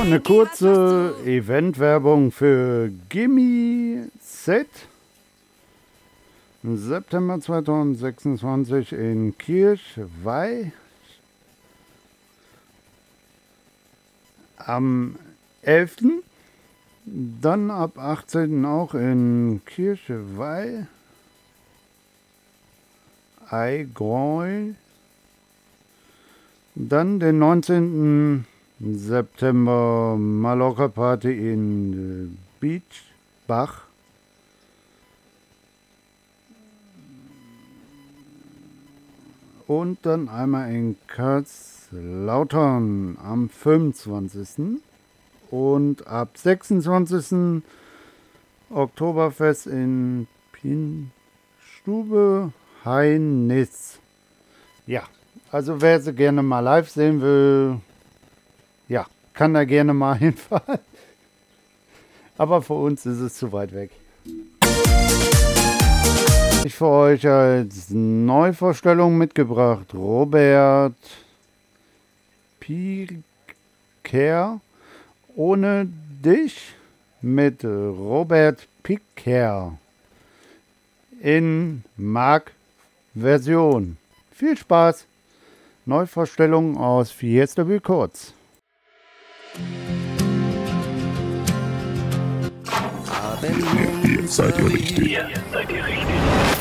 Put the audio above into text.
eine kurze Eventwerbung für Gimme Set. September 2026 in Kirchweih. Am 11. Dann ab 18. auch in Kirchweih. Allgäu. Dann den 19. September Mallorca Party in Beachbach. Und dann einmal in Karlslautern am 25. Und ab 26. Oktoberfest in Pinstube Heinitz. Ja, also wer sie gerne mal live sehen will, ja, kann da gerne mal hinfahren. Aber für uns ist es zu weit weg. Ich für euch als Neuvorstellung mitgebracht Robert Piker ohne dich mit Robert Piker in Mark-Version. Viel Spaß! Neuvorstellung aus Fiesta Records. Hier seid ihr richtig.